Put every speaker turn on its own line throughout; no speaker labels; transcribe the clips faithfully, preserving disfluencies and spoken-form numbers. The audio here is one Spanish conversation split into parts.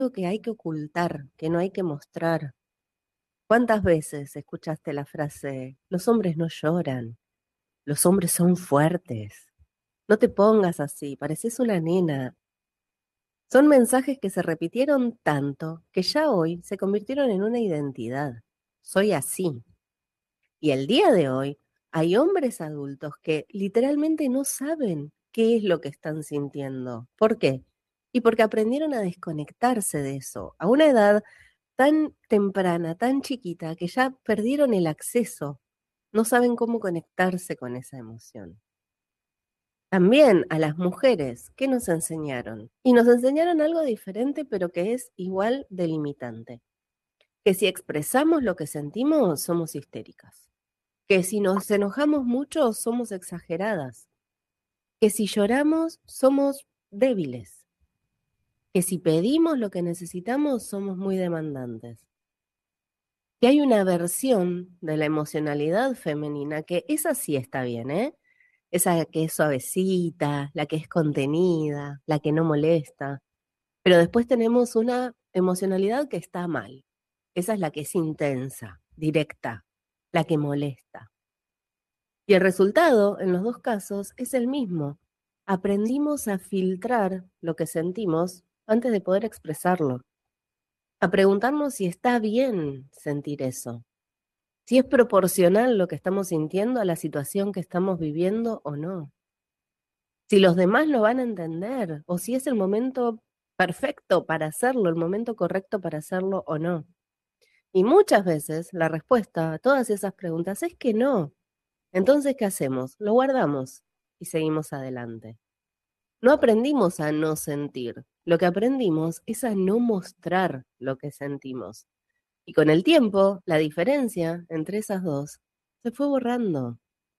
que hay que ocultar, que no hay que mostrar. ¿Cuántas veces escuchaste la frase, los hombres no lloran, los hombres son fuertes? No te pongas así, pareces una nena. Son mensajes que se repitieron tanto que ya hoy se convirtieron en una identidad. Soy así. Y el día de hoy hay hombres adultos que literalmente no saben qué es lo que están sintiendo. ¿Por qué? Y porque aprendieron a desconectarse de eso a una edad tan temprana, tan chiquita, que ya perdieron el acceso. No saben cómo conectarse con esa emoción. También a las mujeres, ¿qué nos enseñaron? Y nos enseñaron algo diferente, pero que es igual de limitante. Que si expresamos lo que sentimos, somos histéricas. Que si nos enojamos mucho, somos exageradas. Que si lloramos, somos débiles. Que si pedimos lo que necesitamos, somos muy demandantes. Que hay una versión de la emocionalidad femenina que esa sí está bien, ¿eh? Esa que es suavecita, la que es contenida, la que no molesta. Pero después tenemos una emocionalidad que está mal. Esa es la que es intensa, directa, la que molesta. Y el resultado, en los dos casos, es el mismo. Aprendimos a filtrar lo que sentimos antes de poder expresarlo. A preguntarnos si está bien sentir eso, si es proporcional lo que estamos sintiendo a la situación que estamos viviendo o no. Si los demás lo van a entender o si es el momento perfecto para hacerlo, el momento correcto para hacerlo o no. Y muchas veces la respuesta a todas esas preguntas es que no. Entonces, ¿qué hacemos? Lo guardamos y seguimos adelante. No aprendimos a no sentir. Lo que aprendimos es a no mostrar lo que sentimos. Y con el tiempo, la diferencia entre esas dos se fue borrando.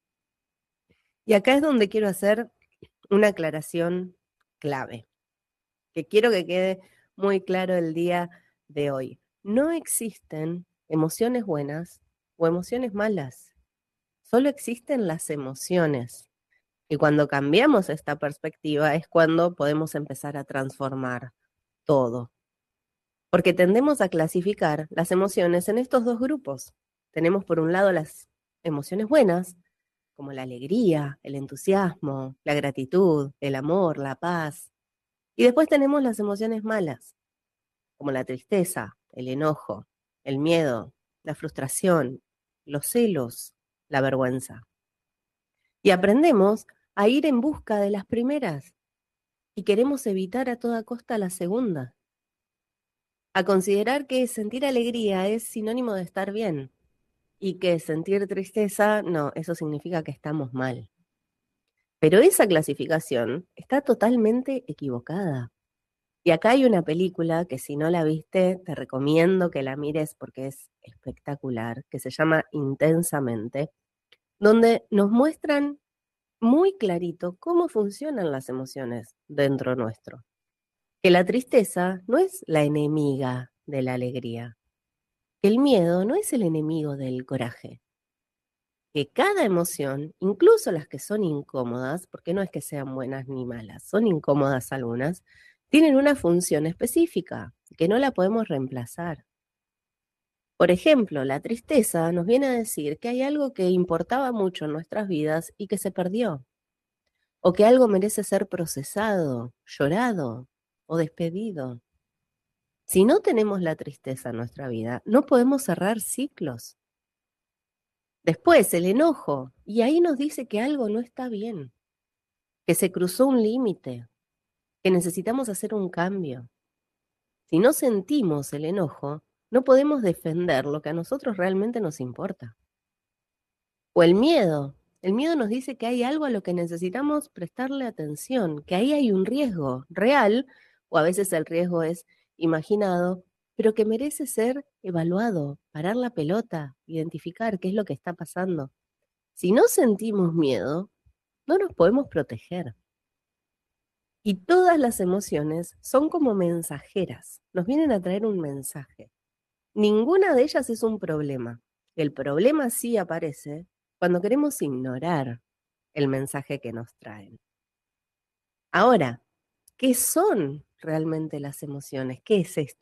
Y acá es donde quiero hacer una aclaración clave, que quiero que quede muy claro el día de hoy. No existen emociones buenas o emociones malas. Solo existen las emociones. Y cuando cambiamos esta perspectiva es cuando podemos empezar a transformar todo. Porque tendemos a clasificar las emociones en estos dos grupos. Tenemos por un lado las emociones buenas, como la alegría, el entusiasmo, la gratitud, el amor, la paz. Y después tenemos las emociones malas, como la tristeza, el enojo, el miedo, la frustración, los celos, la vergüenza. Y aprendemos a ir en busca de las primeras y queremos evitar a toda costa la segunda. A considerar que sentir alegría es sinónimo de estar bien y que sentir tristeza, no, eso significa que estamos mal. Pero esa clasificación está totalmente equivocada. Y acá hay una película que si no la viste, te recomiendo que la mires porque es espectacular, que se llama Intensamente, donde nos muestran muy clarito cómo funcionan las emociones dentro nuestro. Que la tristeza no es la enemiga de la alegría, que el miedo no es el enemigo del coraje, que cada emoción, incluso las que son incómodas, porque no es que sean buenas ni malas, son incómodas algunas, tienen una función específica, que no la podemos reemplazar. Por ejemplo, la tristeza nos viene a decir que hay algo que importaba mucho en nuestras vidas y que se perdió, o que algo merece ser procesado, llorado o despedido. Si no tenemos la tristeza en nuestra vida, no podemos cerrar ciclos. Después, el enojo, y ahí nos dice que algo no está bien, que se cruzó un límite, que necesitamos hacer un cambio. Si no sentimos el enojo, no podemos defender lo que a nosotros realmente nos importa. O el miedo. El miedo nos dice que hay algo a lo que necesitamos prestarle atención, que ahí hay un riesgo real, o a veces el riesgo es imaginado, pero que merece ser evaluado, parar la pelota, identificar qué es lo que está pasando. Si no sentimos miedo, no nos podemos proteger. Y todas las emociones son como mensajeras, nos vienen a traer un mensaje. Ninguna de ellas es un problema. El problema sí aparece cuando queremos ignorar el mensaje que nos traen. Ahora, ¿qué son realmente las emociones? ¿Qué es esto?